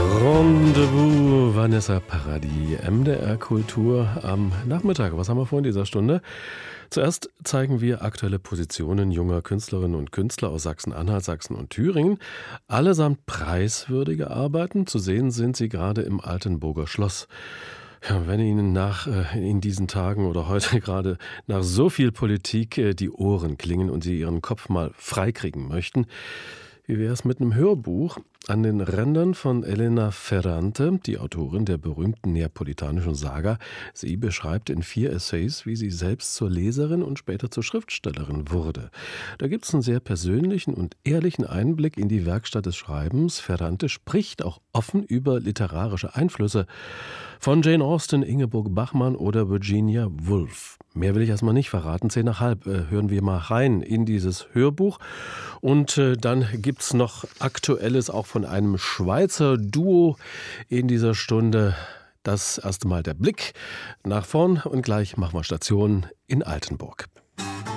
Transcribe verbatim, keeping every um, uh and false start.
Rendezvous, Vanessa Paradis, M D R Kultur am Nachmittag. Was haben wir vor in dieser Stunde? Zuerst zeigen wir aktuelle Positionen junger Künstlerinnen und Künstler aus Sachsen-Anhalt, Sachsen und Thüringen. Allesamt preiswürdige Arbeiten. Zu sehen sind sie gerade im Altenburger Schloss. Ja, wenn Ihnen nach, äh, in diesen Tagen oder heute gerade nach so viel Politik äh, die Ohren klingen und Sie Ihren Kopf mal freikriegen möchten, wie wäre es mit einem Hörbuch an den Rändern von Elena Ferrante, die Autorin der berühmten neapolitanischen Saga. Sie beschreibt in vier Essays, wie sie selbst zur Leserin und später zur Schriftstellerin wurde. Da gibt es einen sehr persönlichen und ehrlichen Einblick in die Werkstatt des Schreibens. Ferrante spricht auch offen über literarische Einflüsse von Jane Austen, Ingeborg Bachmann oder Virginia Woolf. Mehr will ich erstmal nicht verraten. Zehn nach halb äh, hören wir mal rein in dieses Hörbuch. Und äh, dann gibt es noch Aktuelles auch von einem Schweizer Duo in dieser Stunde. Das erste Mal der Blick nach vorn und gleich machen wir Station in Altenburg.